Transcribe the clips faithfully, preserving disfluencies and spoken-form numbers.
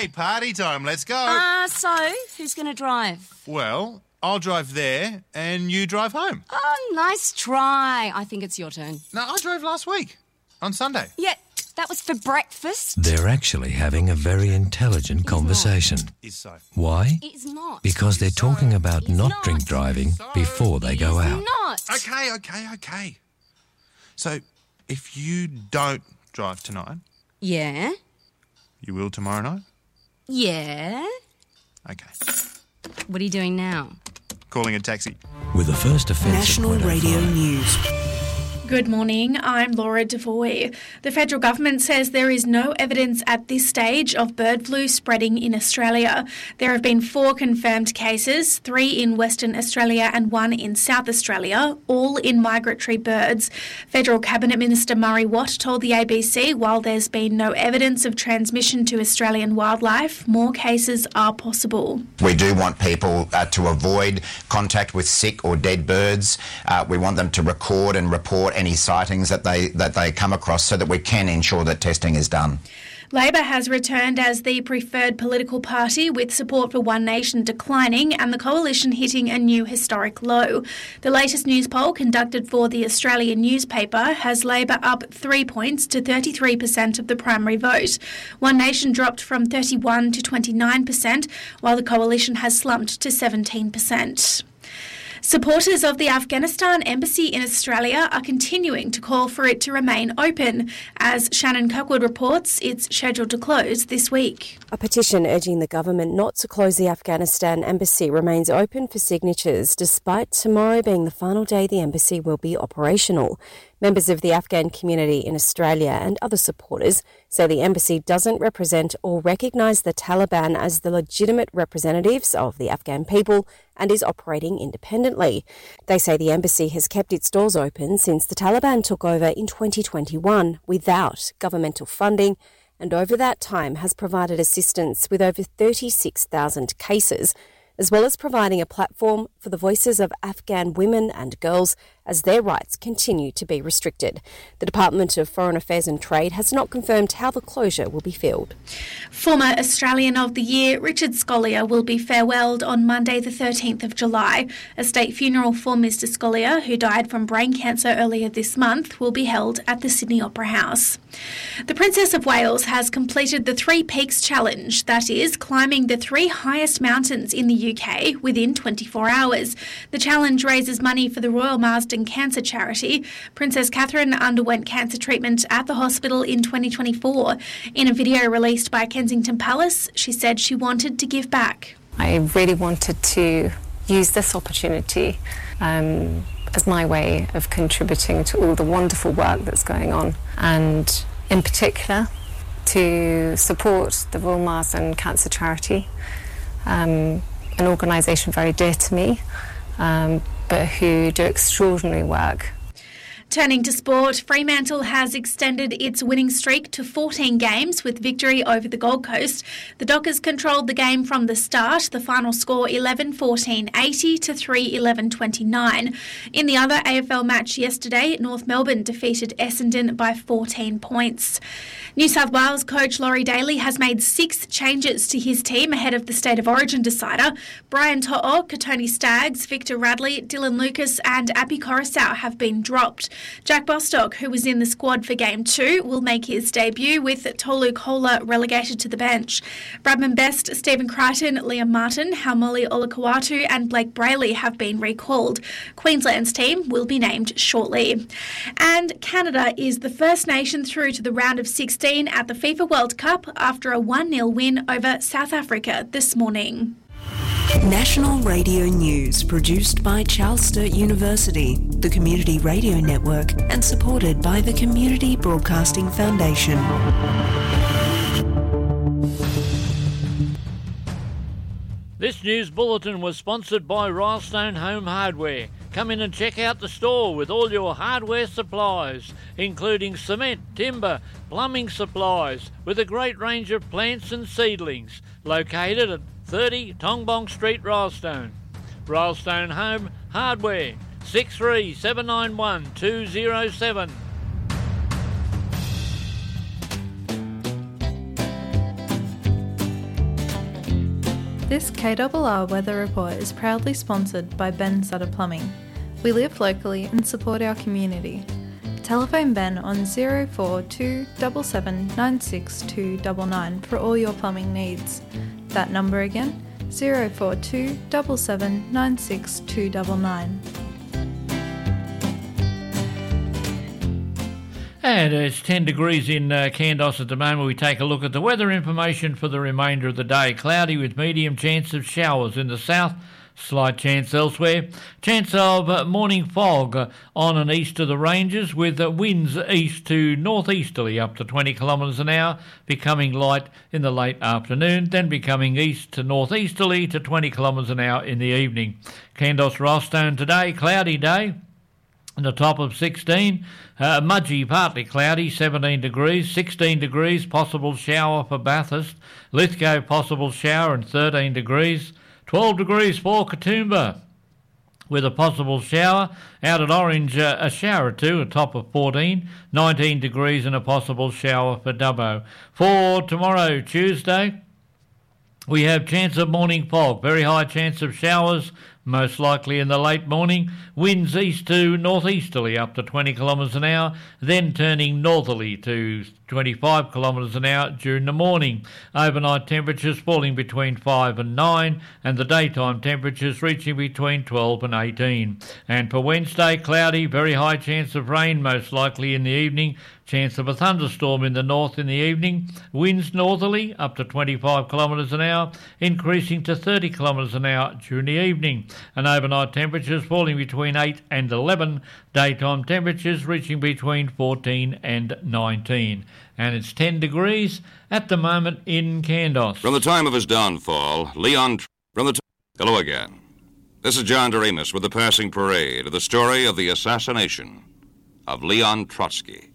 Okay, party time. Let's go. Uh, so, who's going to drive? Well, I'll drive there and you drive home. Oh, nice try. I think it's your turn. No, I drove last week on Sunday. Yeah, that was for breakfast. They're actually having a very intelligent It's conversation. Not. Is so. Why? It's not. Because they're talking about It's not not. drink driving So. before they go It's out. not. Okay, okay, okay. So, if you don't drive tonight, Yeah? you will tomorrow night? Yeah? Okay. What are you doing now? Calling a taxi. With the first offence National at point oh Radio five. News. Good morning, I'm Laura Devoy. The federal government says there is no evidence at this stage of bird flu spreading in Australia. There have been four confirmed cases, three in Western Australia and one in South Australia, all in migratory birds. Federal Cabinet Minister Murray Watt told the A B C while there's been no evidence of transmission to Australian wildlife, more cases are possible. We do want people uh, to avoid contact with sick or dead birds. Uh, we want them to record and report any sightings that they that they come across so that we can ensure that testing is done. Labor has returned as the preferred political party, with support for One Nation declining and the coalition hitting a new historic low. The latest news poll conducted for the Australian newspaper has Labor up three points to thirty-three percent of the primary vote. One Nation dropped from thirty-one to twenty-nine percent, while the coalition has slumped to seventeen percent. Supporters of the Afghanistan Embassy in Australia are continuing to call for it to remain open. As Shannon Kirkwood reports, it's scheduled to close this week. A petition urging the government not to close the Afghanistan embassy remains open for signatures, despite tomorrow being the final day the embassy will be operational. Members of the Afghan community in Australia and other supporters say the embassy doesn't represent or recognise the Taliban as the legitimate representatives of the Afghan people and is operating independently. They say the embassy has kept its doors open since the Taliban took over in twenty twenty-one without governmental funding, and over that time has provided assistance with over thirty-six thousand cases, as well as providing a platform for the voices of Afghan women and girls as their rights continue to be restricted. The Department of Foreign Affairs and Trade has not confirmed how the closure will be filled. Former Australian of the Year Richard Scolyer will be farewelled on Monday the thirteenth of July. A state funeral for Mister Scolyer, who died from brain cancer earlier this month, will be held at the Sydney Opera House. The Princess of Wales has completed the Three Peaks Challenge, that is, climbing the three highest mountains in the U K within twenty-four hours. The challenge raises money for the Royal Marsden Cancer Charity. Princess Catherine underwent cancer treatment at the hospital in twenty twenty-four. In a video released by Kensington Palace, she said she wanted to give back. I really wanted to use this opportunity um, as my way of contributing to all the wonderful work that's going on, and in particular to support the Royal Marsden Cancer Charity, um, an organisation very dear to me, um, but who do extraordinary work. Turning to sport, Fremantle has extended its winning streak to fourteen games with victory over the Gold Coast. The Dockers controlled the game from the start, the final score eleven fourteen eighty to three eleven twenty-nine. In the other A F L match yesterday, North Melbourne defeated Essendon by fourteen points. New South Wales coach Laurie Daly has made six changes to his team ahead of the State of Origin decider. Brian To'o, Katoni Staggs, Victor Radley, Dylan Lucas and Appy Coruscant have been dropped. Jack Bostock, who was in the squad for Game two, will make his debut with Tolu Koula relegated to the bench. Bradman Best, Stephen Crichton, Liam Martin, Haumole Olakau'atu and Blake Brayley have been recalled. Queensland's team will be named shortly. And Canada is the first nation through to the round of sixteen at the FIFA World Cup after a one nil win over South Africa this morning. National Radio News, produced by Charles Sturt University, the Community Radio Network, and supported by the Community Broadcasting Foundation. This news bulletin was sponsored by Rylestone Home Hardware. Come in and check out the store with all your hardware supplies, including cement, timber, plumbing supplies, with a great range of plants and seedlings, located at thirty Tongbong Street, Rylestone. Rylestone Home Hardware, six three seven nine one two zero seven. This K R R weather report is proudly sponsored by Ben Sutter Plumbing. We live locally and support our community. Telephone Ben on zero four two seven seven nine six two nine nine for all your plumbing needs. That number again, zero four two seven seven nine six two nine nine. And it's ten degrees in uh, Kandos at the moment. We take a look at the weather information for the remainder of the day. Cloudy with medium chance of showers in the south, slight chance elsewhere. Chance of uh, morning fog uh, on and east of the ranges with uh, winds east to northeasterly up to twenty kilometres an hour, becoming light in the late afternoon, then becoming east to northeasterly to twenty kilometres an hour in the evening. Kandos Ralstone today, cloudy day. The top of sixteen, uh, Mudgee partly cloudy, seventeen degrees, sixteen degrees, possible shower for Bathurst, Lithgow possible shower and thirteen degrees, twelve degrees for Katoomba with a possible shower, out at Orange uh, a shower or two, a top of fourteen, nineteen degrees and a possible shower for Dubbo. For tomorrow, Tuesday, we have chance of morning fog, very high chance of showers, most likely in the late morning. Winds east to northeasterly up to twenty kilometres an hour, then turning northerly to twenty-five kilometres an hour during the morning. Overnight temperatures falling between five and nine, and the daytime temperatures reaching between twelve and eighteen. And for Wednesday, cloudy, very high chance of rain, most likely in the evening. Chance of a thunderstorm in the north in the evening. Winds northerly up to twenty-five kilometres an hour, increasing to thirty kilometres an hour during the evening. And overnight temperatures falling between eight and eleven. Daytime temperatures reaching between fourteen and nineteen. And it's ten degrees at the moment in Kandos. From the time of his downfall, Leon... From the t- Hello again. This is John Doremus with the passing parade of the story of the assassination of Leon Trotsky.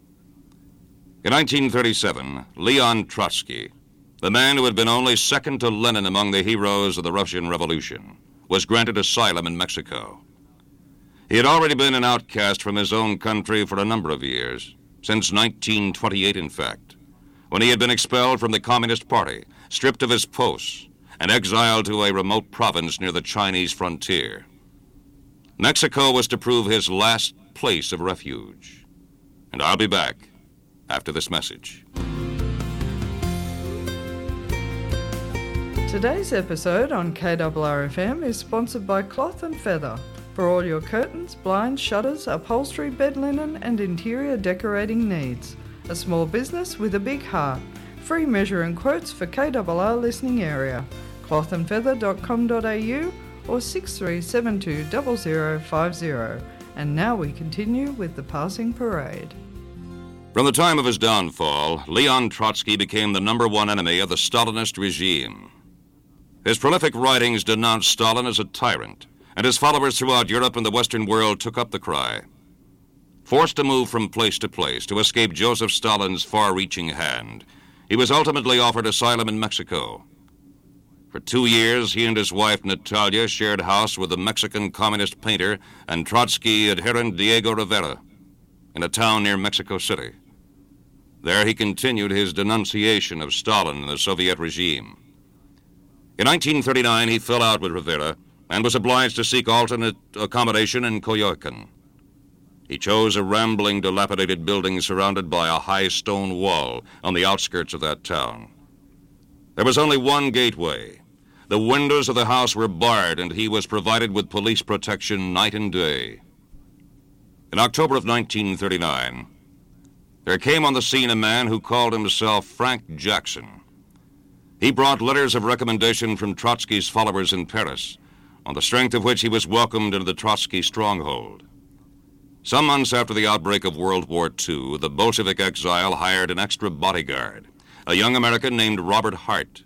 In nineteen thirty-seven, Leon Trotsky, the man who had been only second to Lenin among the heroes of the Russian Revolution, was granted asylum in Mexico. He had already been an outcast from his own country for a number of years, since nineteen twenty-eight, in fact, when he had been expelled from the Communist Party, stripped of his posts, and exiled to a remote province near the Chinese frontier. Mexico was to prove his last place of refuge. And I'll be back after this message. Today's episode on K R R F M is sponsored by Cloth and Feather for all your curtains, blinds, shutters, upholstery, bed linen and interior decorating needs. A small business with a big heart. Free measure and quotes for K R R listening area. cloth and feather dot com dot a u or six three seven two zero zero five zero. And now we continue with the passing parade. From the time of his downfall, Leon Trotsky became the number one enemy of the Stalinist regime. His prolific writings denounced Stalin as a tyrant, and his followers throughout Europe and the Western world took up the cry. Forced to move from place to place to escape Joseph Stalin's far-reaching hand, he was ultimately offered asylum in Mexico. For two years, he and his wife Natalia shared house with the Mexican communist painter and Trotsky adherent Diego Rivera in a town near Mexico City. There he continued his denunciation of Stalin and the Soviet regime. In nineteen thirty-nine, he fell out with Rivera and was obliged to seek alternate accommodation in Coyoacan. He chose a rambling, dilapidated building surrounded by a high stone wall on the outskirts of that town. There was only one gateway. The windows of the house were barred, and he was provided with police protection night and day. In October of nineteen thirty-nine, there came on the scene a man who called himself Frank Jackson. He brought letters of recommendation from Trotsky's followers in Paris, on the strength of which he was welcomed into the Trotsky stronghold. Some months after the outbreak of World War Two, the Bolshevik exile hired an extra bodyguard, a young American named Robert Hart.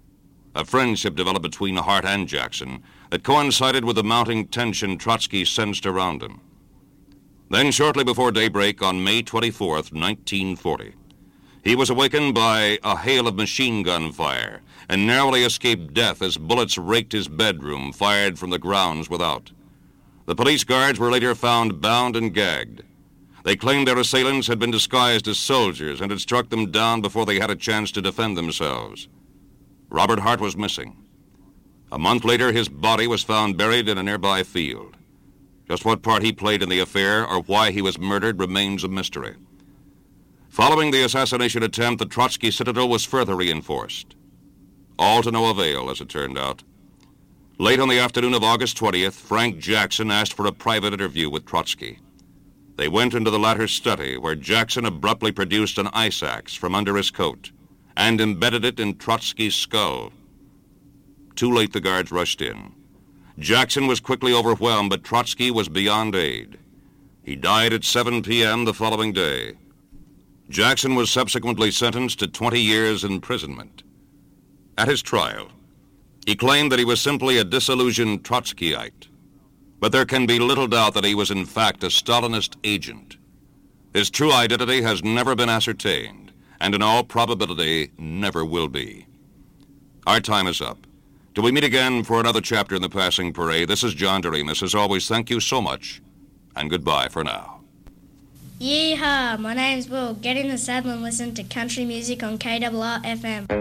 A friendship developed between Hart and Jackson that coincided with the mounting tension Trotsky sensed around him. Then, shortly before daybreak on May twenty-fourth, nineteen forty, he was awakened by a hail of machine gun fire and narrowly escaped death as bullets raked his bedroom, fired from the grounds without. The police guards were later found bound and gagged. They claimed their assailants had been disguised as soldiers and had struck them down before they had a chance to defend themselves. Robert Hart was missing. A month later, his body was found buried in a nearby field. Just what part he played in the affair or why he was murdered remains a mystery. Following the assassination attempt, the Trotsky citadel was further reinforced. All to no avail, as it turned out. Late on the afternoon of August twentieth, Frank Jackson asked for a private interview with Trotsky. They went into the latter's study, where Jackson abruptly produced an ice axe from under his coat and embedded it in Trotsky's skull. Too late, the guards rushed in. Jackson was quickly overwhelmed, but Trotsky was beyond aid. He died at seven p.m. the following day. Jackson was subsequently sentenced to twenty years imprisonment. At his trial, he claimed that he was simply a disillusioned Trotskyite. But there can be little doubt that he was in fact a Stalinist agent. His true identity has never been ascertained, and in all probability never will be. Our time is up. Till we meet again for another chapter in the Passing Parade, this is John Doremus. As always, thank you so much, and goodbye for now. Yeehaw! My name's Will. Get in the saddle and listen to country music on K R R F M.